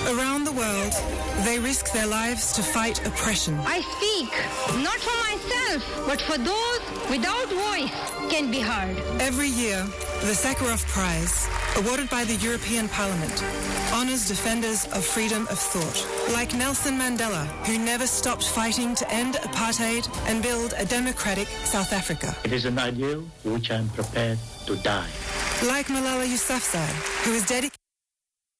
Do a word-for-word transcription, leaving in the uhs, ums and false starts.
Around the world, they risk their lives to fight oppression. I speak not for myself, but for those without voice can be heard. Every year, the Sakharov Prize, awarded by the European Parliament, honors defenders of freedom of thought, like Nelson Mandela, who never stopped fighting to end apartheid and build a democratic South Africa. It is an ideal for which I am prepared to die. Like Malala Yousafzai, who is dedicated